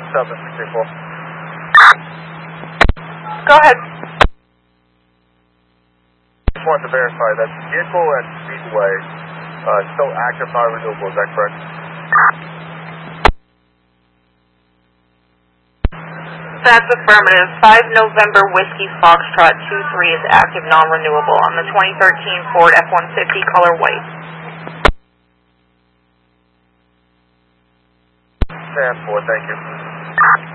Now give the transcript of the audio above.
Go ahead. Just want to verify that vehicle at Speedway still active, non-renewable, is that correct? That's affirmative. 5 November Whiskey Foxtrot 23 is active, non-renewable on the 2013 Ford F-150 color white. 10-4, thank you.